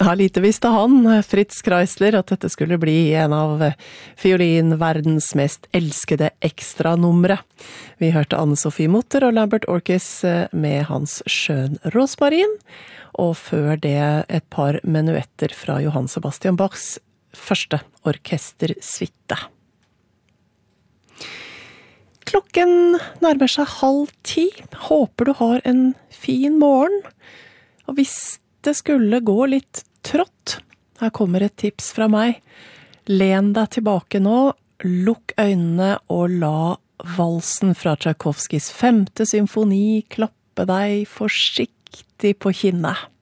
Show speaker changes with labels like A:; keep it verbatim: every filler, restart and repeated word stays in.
A: Da lite visste han, Fritz Kreisler, at dette skulle bli en av fiolinverdens mest elskede ekstranumre. Vi hørte Anne-Sophie Mutter og Lambert Orkes med hans Skjøn Rosmarin, og før det et par menuetter fra Johann Sebastian Bachs første orkestersuite. Klokken nærmer seg halv ti. Håper du har en fin morgen. Og hvis det skulle gå litt trått, her kommer et tips fra meg. Len deg tilbake nå, lukk øynene og la valsen fra Tchaikovskys femte symfoni klappe deg forsiktig på kinnet.